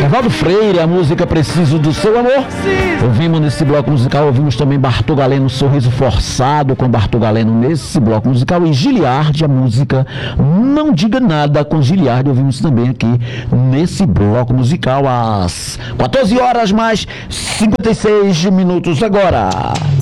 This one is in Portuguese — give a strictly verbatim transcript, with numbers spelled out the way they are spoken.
Evaldo Freire, a música Preciso do Seu Amor. Ouvimos nesse bloco musical, ouvimos também Bartô Galeno, Sorriso Forçado, com Bartô Galeno nesse bloco musical, e Giliardi, a música Não Diga Nada, com Giliardi, ouvimos também aqui nesse bloco musical, às quatorze horas mais cinquenta e seis minutos agora.